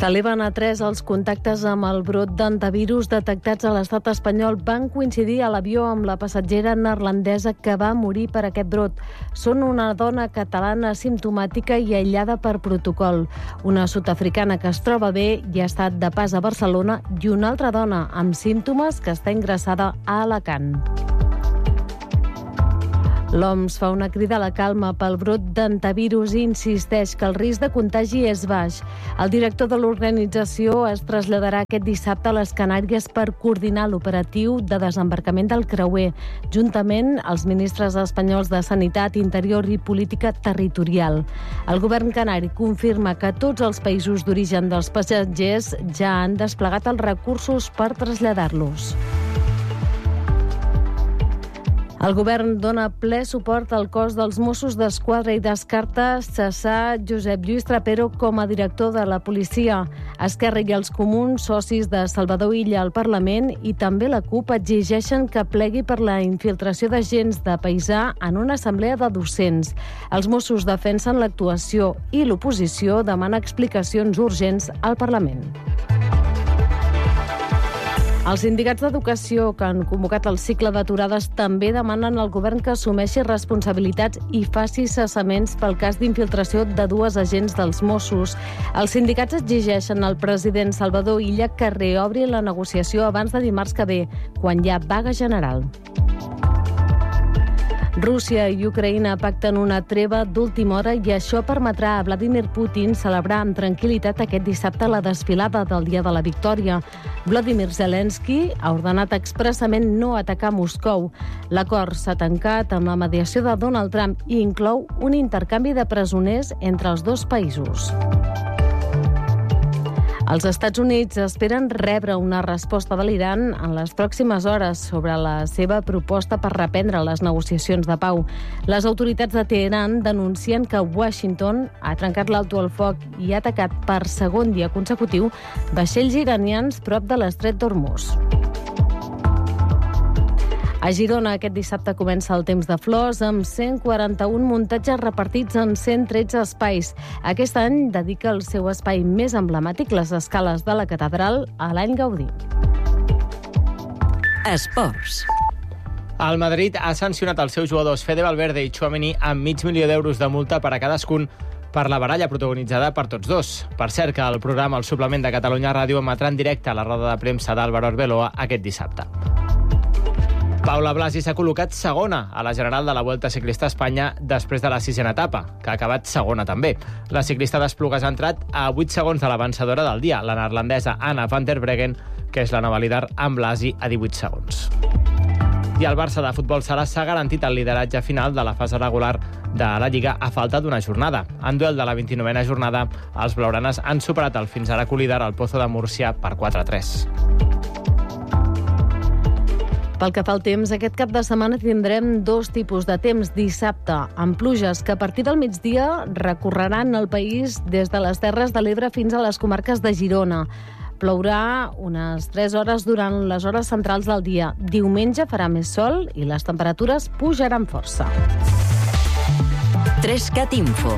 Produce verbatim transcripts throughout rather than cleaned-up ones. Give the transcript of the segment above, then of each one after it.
S'eleven a tres els contactes amb el brot d'hantavirus detectats a l'estat espanyol. Van coincidir a l'avió amb la passatgera neerlandesa que va morir per aquest brot. Són una dona catalana asimptomàtica i aïllada per protocol, una sud-africana que es troba bé i ha estat de pas a Barcelona, i una altra dona amb símptomes que està ingressada a Alacant. L'O M S fa una crida a la calma pel brot d'hantavirus i insisteix que el risc de contagi és baix. El director de l'organització es traslladarà aquest dissabte a les Canàries per coordinar l'operatiu de desembarcament del creuer, juntament als ministres espanyols de Sanitat, Interior i Política Territorial. El govern canari confirma que tots els països d'origen dels passatgers ja han desplegat els recursos per traslladar-los. El govern dona ple suport al cos dels Mossos d'Esquadra i descarta cessar Josep Lluís Trapero com a director de la policia. Esquerra i els comuns, socis de Salvador Illa al Parlament, i també la CUP exigeixen que plegui per la infiltració d'agents de paisà en una assemblea de docents. Els Mossos defensen l'actuació i l'oposició demana explicacions urgents al Parlament. Els sindicats d'educació que han convocat el cicle d'aturades també demanen al govern que assumeixi responsabilitats i faci cessaments pel cas d'infiltració de dues agents dels Mossos. Els sindicats exigeixen al president Salvador Illa que reobri la negociació abans de dimarts que ve, quan hi ha vaga general. Rússia i Ucraïna pacten una treva d'última hora i això permetrà a Vladimir Putin celebrar amb tranquil·litat aquest dissabte la desfilada del Dia de la Victòria. Vladimir Zelensky ha ordenat expressament no atacar Moscou. L'acord s'ha tancat amb la mediació de Donald Trump i inclou un intercanvi de presoners entre els dos països. Els Estats Units esperen rebre una resposta de l'Iran en les pròximes hores sobre la seva proposta per reprendre les negociacions de pau. Les autoritats de Teheran denuncien que Washington ha trencat l'alto al foc i ha atacat per segon dia consecutiu vaixells iranians prop de l'estret d'Hormuz. A Girona aquest dissabte comença el temps de flors amb cent quaranta-un muntatges repartits en cent tretze espais. Aquest any dedica el seu espai més emblemàtic, les escales de la catedral, a l'any Gaudí. Esports. El Madrid ha sancionat els seus jugadors Fede Valverde i Tchouaméni amb mig milió d'euros de multa per a cadascun per la baralla protagonitzada per tots dos. Per cert, que el programa El Suplement de Catalunya Ràdio emetrà en directe a la roda de premsa d'Álvaro Arbeloa aquest dissabte. Paula Blasi s'ha col·locat segona a la general de la Vuelta Ciclista a Espanya després de la sisena etapa, que ha acabat segona també. La ciclista d'Esplugues ha entrat a vuit segons de la vencedora del dia, la neerlandesa Anna van der Breggen, que és la nova líder, amb Blasi a divuit segons. I el Barça de futbol sala s'ha garantit el lideratge final de la fase regular de la Lliga a falta d'una jornada. En duel de la vint-i-novena jornada, els blaugranes han superat el fins ara colíder, el Pozo de Múrcia, per quatre a tres. Pel que fa al temps, aquest cap de setmana tindrem dos tipus de temps. Dissabte, amb pluges que a partir del migdia recorreran el país des de les Terres de l'Ebre fins a les comarques de Girona. Plourà unes tres hores durant les hores centrals del dia. Diumenge farà més sol i les temperatures pujaran força. Trescat Info.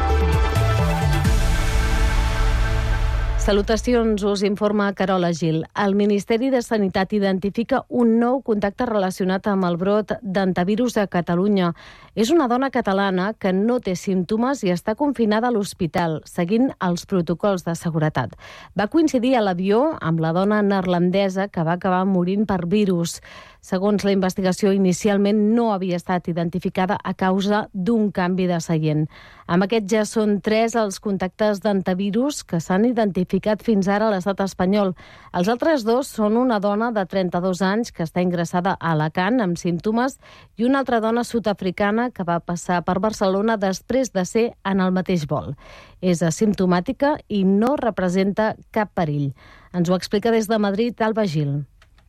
Salutacions, us informa Carola Gil. El Ministeri de Sanitat identifica un nou contacte relacionat amb el brot d'hantavirus a Catalunya. És una dona catalana que no té símptomes i està confinada a l'hospital, seguint els protocols de seguretat. Va coincidir a l'avió amb la dona neerlandesa que va acabar morint per virus. Segons la investigació, inicialment no havia estat identificada a causa d'un canvi de seient. Amb aquest ja són tres els contactes d'hantavirus que s'han identificat fins ara a l'estat espanyol. Els altres dos són una dona de trenta-dos anys que està ingressada a Alacant amb símptomes i una altra dona sud-africana que va passar per Barcelona després de ser en el mateix vol. És asimptomàtica i no representa cap perill. Ens ho explica des de Madrid Alba Gil.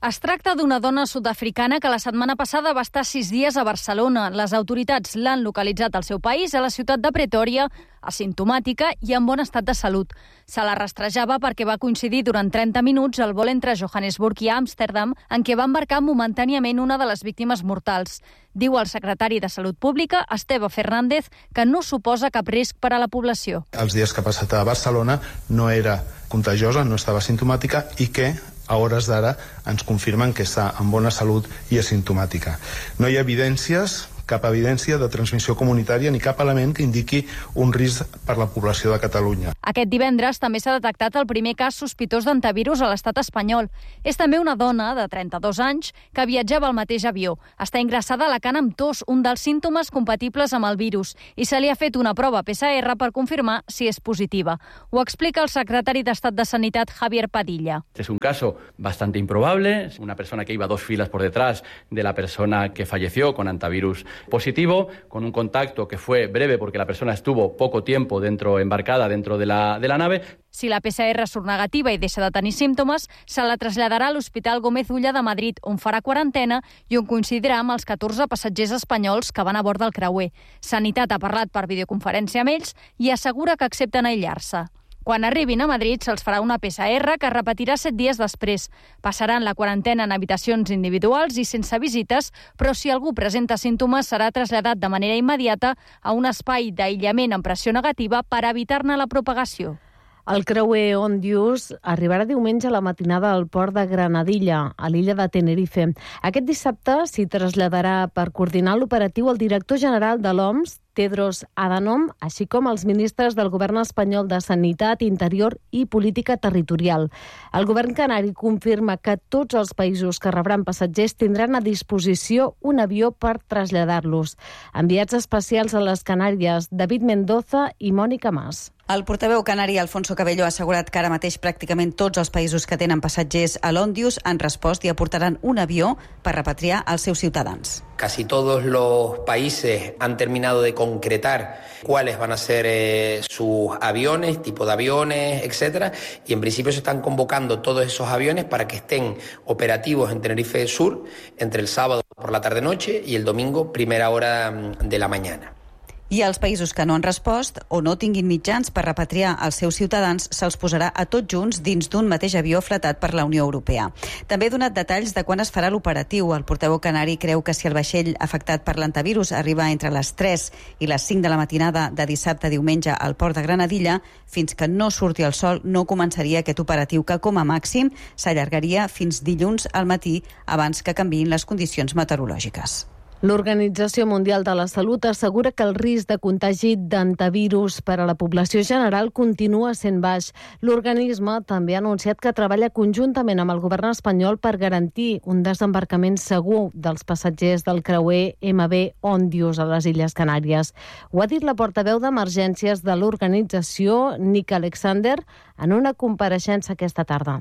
Es tracta d'una dona sud-africana que la setmana passada va estar sis dies a Barcelona. Les autoritats l'han localitzat al seu país, a la ciutat de Pretòria, asimptomàtica i en bon estat de salut. Se la rastrejava perquè va coincidir durant trenta minuts el vol entre Johannesburg i Amsterdam, en què va embarcar momentàniament una de les víctimes mortals. Diu el secretari de Salut Pública, Esteve Fernández, que no suposa cap risc per a la població. Els dies que ha passat a Barcelona no era contagiosa, no estava asimptomàtica i que a hores d'ara ens confirmen que està en bona salut i asimptomàtica. No hi ha evidències, cap evidència de transmissió comunitària ni cap element que indiqui un risc per la població de Catalunya. Aquest divendres també s'ha detectat el primer cas sospitós d'antivirus a l'estat espanyol. És també una dona de trenta-dos anys que viatjava al mateix avió. Està ingressada a Alacant amb tos, un dels símptomes compatibles amb el virus, i se li ha fet una prova P C R per confirmar si és positiva. Ho explica el secretari d'Estat de Sanitat, Javier Padilla. Es un caso bastante improbable, una persona que iba dos filas por detrás de la persona que falleció con antivirus positivo, con un contacto que fue breve porque la persona estuvo poco tiempo dentro embarcada dentro de la, de la nave. Si la P C R surt negativa i deixa de tenir símptomes, se la traslladarà a l'Hospital Gómez Ulla de Madrid, on farà quarantena i on coincidirà amb els catorze passatgers espanyols que van a bord del creuer. Sanitat ha parlat per videoconferència amb ells i assegura que accepten aïllar-se. Quan arribin a Madrid se'ls farà una P C R que repetirà set dies després. Passaran la quarantena en habitacions individuals i sense visites, però si algú presenta símptomes serà traslladat de manera immediata a un espai d'aïllament amb pressió negativa per evitar-ne la propagació. El creuer Ondius arribarà diumenge a la matinada al port de Granadilla, a l'illa de Tenerife. Aquest dissabte s'hi traslladarà per coordinar l'operatiu el director general de l'O M S, Tedros Adhanom, així com els ministres del govern espanyol de Sanitat, Interior i Política Territorial. El govern canari confirma que tots els països que rebran passatgers tindran a disposició un avió per traslladar-los. Enviats especials a les Canàries, David Mendoza i Mònica Mas. El portaveu canari Alfonso Cabello ha assegurat que ara mateix pràcticament tots els països que tenen passatgers a l'Ondius han respost i aportaran un avió per repatriar els seus ciutadans. Casi todos los países han terminado de concretar cuáles van a ser eh, sus aviones, tipo de aviones, etcétera, y en principio se están convocando todos esos aviones para que estén operativos en Tenerife Sur entre el sábado por la tarde-noche y el domingo primera hora de la mañana. I als països que no han respost o no tinguin mitjans per repatriar els seus ciutadans se'ls posarà a tots junts dins d'un mateix avió fletat per la Unió Europea. També ha donat detalls de quan es farà l'operatiu. El portaveu canari creu que si el vaixell afectat per l'antivirus arriba entre les tres i les cinc de la matinada de dissabte a diumenge al port de Granadilla, fins que no surti el sol no començaria aquest operatiu que com a màxim s'allargaria fins dilluns al matí abans que canviïn les condicions meteorològiques. L'Organització Mundial de la Salut assegura que el risc de contagi d'antivirus per a la població general continua sent baix. L'organisme també ha anunciat que treballa conjuntament amb el govern espanyol per garantir un desembarcament segur dels passatgers del creuer M V Ondius a les Illes Canàries. Ho ha dit la portaveu d'emergències de l'organització, Nick Alexander, en una compareixença aquesta tarda.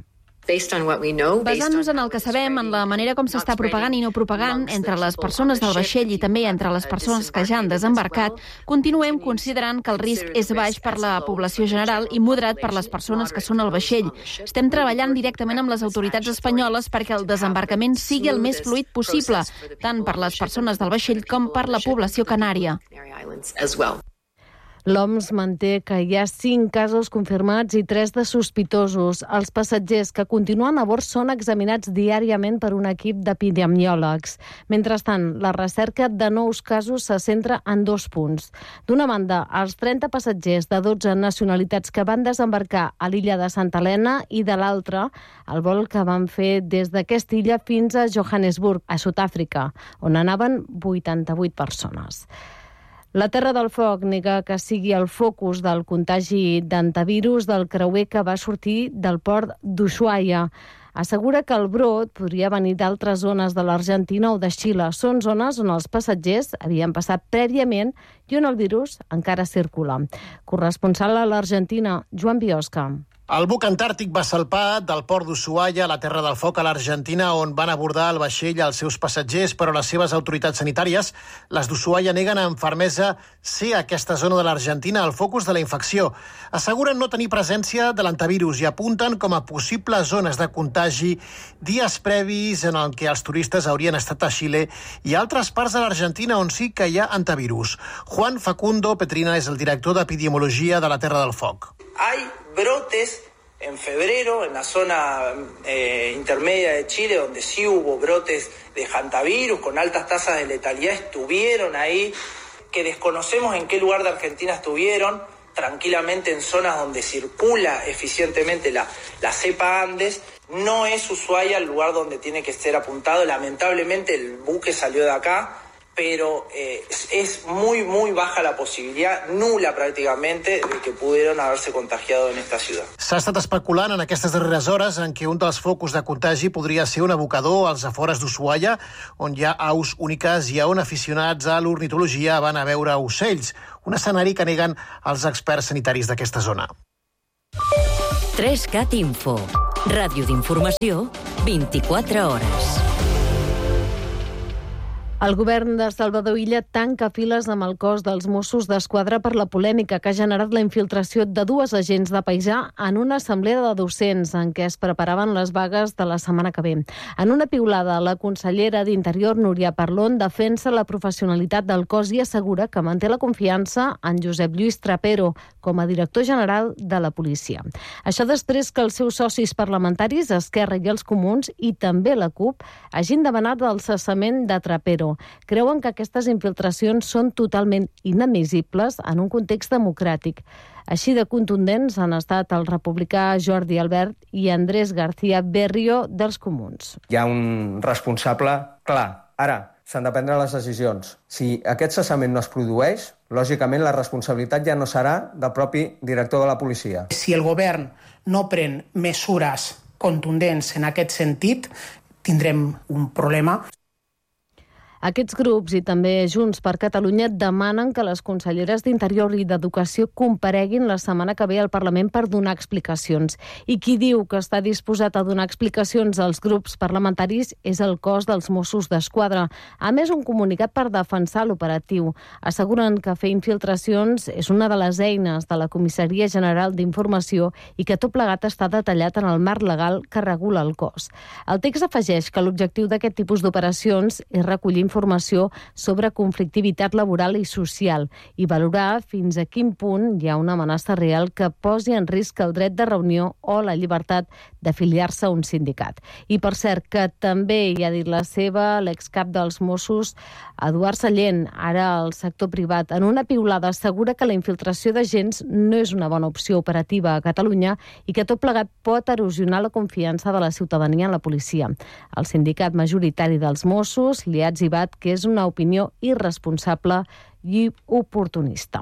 Basant-nos en el que sabem, en la manera com s'està propagant i no propagant entre les persones del vaixell i també entre les persones que ja han desembarcat, continuem considerant que el risc és baix per la població general i moderat per les persones que són al vaixell. Estem treballant directament amb les autoritats espanyoles perquè el desembarcament sigui el més fluid possible, tant per les persones del vaixell com per la població canària. L'O M S manté que hi ha cinc casos confirmats i tres de sospitosos. Els passatgers que continuen a bord són examinats diàriament per un equip d'epidemiòlegs. Mentrestant, la recerca de nous casos se centra en dos punts. D'una banda, els trenta passatgers de dotze nacionalitats que van desembarcar a l'illa de Santa Helena i de l'altra, el vol que van fer des d'aquesta illa fins a Johannesburg, a Sud-àfrica, on anaven vuitanta-vuit persones. La Terra del Foc nega que sigui el focus del contagi d'antivirus del creuer que va sortir del port d'Ushuaia. Assegura que el brot podria venir d'altres zones de l'Argentina o de Xile. Són zones on els passatgers havien passat prèviament i on el virus encara circula. Corresponsal a l'Argentina, Joan Biosca. El buc antàrtic va salpar del port d'Ushuaia, a la Terra del Foc, a l'Argentina, on van abordar el vaixell els seus passatgers, però les seves autoritats sanitàries, les d'Ushuaia, neguen amb fermesa ser aquesta zona de l'Argentina el focus de la infecció. Asseguren no tenir presència de l'antivirus i apunten com a possibles zones de contagi dies previs en el què els turistes haurien estat a Xile i altres parts de l'Argentina on sí que hi ha antivirus. Juan Facundo Petrina és el director d'Epidemiologia de la Terra del Foc. Hay brotes en febrero en la zona eh, intermedia de Chile, donde sí hubo brotes de hantavirus con altas tasas de letalidad, estuvieron ahí, que desconocemos en qué lugar de Argentina estuvieron, tranquilamente en zonas donde circula eficientemente la, la cepa Andes. No es Ushuaia el lugar donde tiene que ser apuntado, lamentablemente el buque salió de acá, pero eh, es muy, muy baja la posibilidad, nula prácticamente, de que pudieron haberse contagiado en esta ciudad. S'ha estat especulant en aquestes darreres hores en què un dels focus de contagi podria ser un abocador als afores d'Ushuaia, on hi ha aus úniques i on aficionats a l'ornitologia van a veure ocells, un escenari que neguen els experts sanitaris d'aquesta zona. tres cat Info, ràdio d'informació, vint-i-quatre hores. El govern de Salvador Illa tanca files amb el cos dels Mossos d'Esquadra per la polèmica que ha generat la infiltració de dues agents de paisà en una assemblea de docents en què es preparaven les vagues de la setmana que ve. En una piulada, la consellera d'Interior, Núria Parlon, defensa la professionalitat del cos i assegura que manté la confiança en Josep Lluís Trapero com a director general de la policia. Això després que els seus socis parlamentaris, Esquerra i els Comuns, i també la CUP, hagin demanat el cessament de Trapero. Creuen que aquestes infiltracions són totalment inadmissibles en un context democràtic. Així de contundents han estat el republicà Jordi Albert i Andrés García Berrio dels Comuns. Hi ha un responsable clar. Ara, s'han de prendre les decisions. Si aquest cessament no es produeix, lògicament la responsabilitat ja no serà del propi director de la policia. Si el govern no pren mesures contundents en aquest sentit, tindrem un problema. Aquests grups i també Junts per Catalunya demanen que les conselleres d'Interior i d'Educació compareguin la setmana que ve al Parlament per donar explicacions. I qui diu que està disposat a donar explicacions als grups parlamentaris és el cos dels Mossos d'Esquadra. A més, un comunicat per defensar l'operatiu. Asseguren que fer infiltracions és una de les eines de la Comissaria General d'Informació i que tot plegat està detallat en el marc legal que regula el cos. El text afegeix que l'objectiu d'aquest tipus d'operacions és recollir informació sobre conflictivitat laboral i social i valorar fins a quin punt hi ha una amenaça real que posi en risc el dret de reunió o la llibertat d'afiliar-se a un sindicat. I per cert, que també hi ha dit la seva l'excap dels Mossos, Eduard Sallent, ara al sector privat, en una piulada assegura que la infiltració d'agents no és una bona opció operativa a Catalunya i que tot plegat pot erosionar la confiança de la ciutadania en la policia. El sindicat majoritari dels Mossos li ha etzibat que és una opinió irresponsable i oportunista.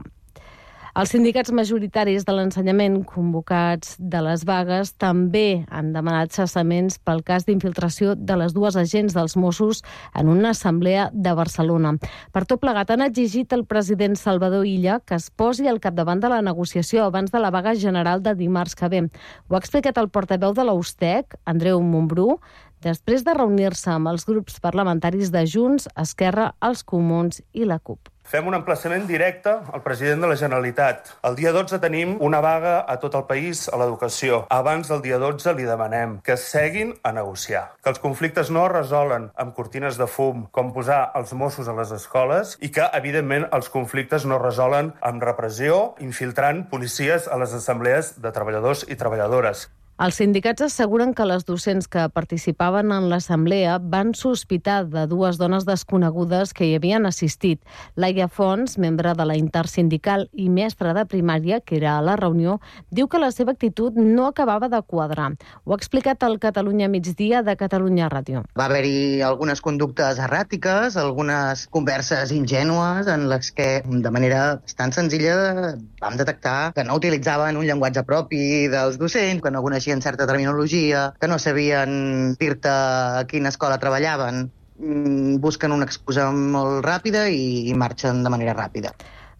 Els sindicats majoritaris de l'ensenyament convocats de les vagues també han demanat cessaments pel cas d'infiltració de les dues agents dels Mossos en una assemblea de Barcelona. Per tot plegat, han exigit al president Salvador Illa que es posi al capdavant de la negociació abans de la vaga general de dimarts que ve. Ho ha explicat el portaveu de la U S T E C, Andreu Montbrú, després de reunir-se amb els grups parlamentaris de Junts, Esquerra, els Comuns i la CUP. Fem un emplaçament directe al president de la Generalitat. El dia dotze tenim una vaga a tot el país a l'educació. Abans del dia dotze li demanem que seguin a negociar, que els conflictes no es resolen amb cortines de fum, com posar els Mossos a les escoles, i que, evidentment, els conflictes no es resolen amb repressió, infiltrant policies a les assemblees de treballadors i treballadores. Els sindicats asseguren que les docents que participaven en l'assemblea van sospitar de dues dones desconegudes que hi havien assistit. Laia Fons, membre de la intersindical i mestra de primària, que era a la reunió, diu que la seva actitud no acabava de quadrar. Ho ha explicat al Catalunya Migdia de Catalunya Ràdio. Va haver-hi algunes conductes erràtiques, algunes converses ingènues en les que, de manera bastant senzilla, vam detectar que no utilitzaven un llenguatge propi dels docents, que no coneixien en certa terminologia, que no sabien dir-te a quina escola treballaven, busquen una excusa molt ràpida i marxen de manera ràpida.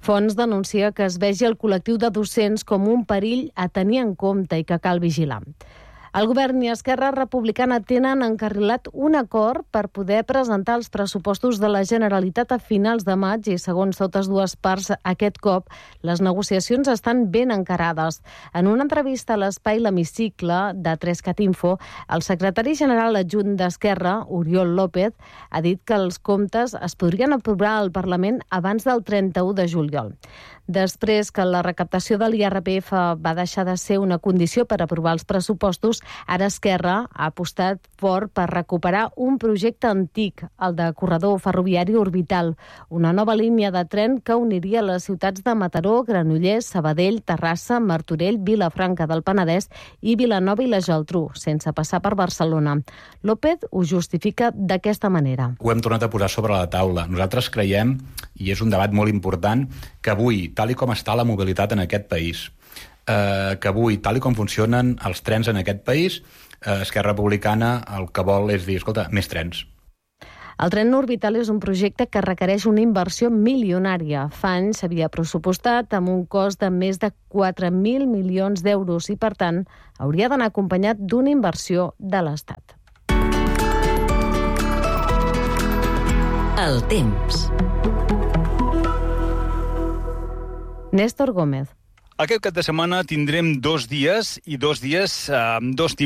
Fons denuncia que es vegi el col·lectiu de docents com un perill a tenir en compte i que cal vigilar. El govern i Esquerra Republicana tenen encarrilat un acord per poder presentar els pressupostos de la Generalitat a finals de maig i, segons totes dues parts, aquest cop les negociacions estan ben encarades. En una entrevista a l'espai L'Hemicicle de tres cat info, el secretari general adjunt d'Esquerra, Oriol López, ha dit que els comptes es podrien aprovar al Parlament abans del trenta-u de juliol. Després que la recaptació de l'I R P F va deixar de ser una condició per aprovar els pressupostos, ara Esquerra ha apostat fort per recuperar un projecte antic, el de corredor ferroviari orbital, una nova línia de tren que uniria les ciutats de Mataró, Granollers, Sabadell, Terrassa, Martorell, Vilafranca del Penedès i Vilanova i la Geltrú, sense passar per Barcelona. López ho justifica d'aquesta manera. Ho hem tornat a posar sobre la taula. Nosaltres creiem, i és un debat molt important, que avui, tal i com està la mobilitat en aquest país, eh, que avui, tal i com funcionen els trens en aquest país, eh, Esquerra Republicana el que vol és dir, escolta, més trens. El tren orbital és un projecte que requereix una inversió milionària. Fa anys s'havia pressupostat amb un cost de més de quatre mil milions d'euros i, per tant, hauria d'anar acompanyat d'una inversió de l'Estat. El temps. Néstor Gómez. Aquest cap de setmana tindrem dos dies i dos dies amb dos tipus